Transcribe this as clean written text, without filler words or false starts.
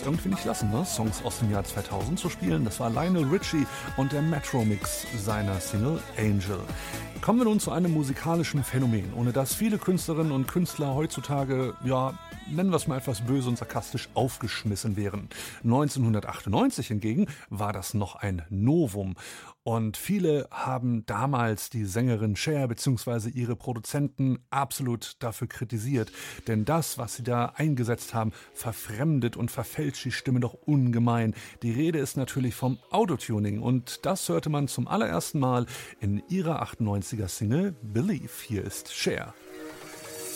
irgendwie nicht lassen, ne? Songs aus dem Jahr 2000 zu spielen. Das war Lionel Richie und der Metro-Mix seiner Single Angel. Kommen wir nun zu einem musikalischen Phänomen, ohne das viele Künstlerinnen und Künstler heutzutage, ja, nennen wir es mal etwas böse und sarkastisch, aufgeschmissen wären. 1998 hingegen war das noch ein Novum. Und viele haben damals die Sängerin Cher bzw. ihre Produzenten absolut dafür kritisiert. Denn das, was sie da eingesetzt haben, verfremdet und verfälscht die Stimme doch ungemein. Die Rede ist natürlich vom Autotuning. Und das hörte man zum allerersten Mal in ihrer 98er Single Believe. Hier ist Cher.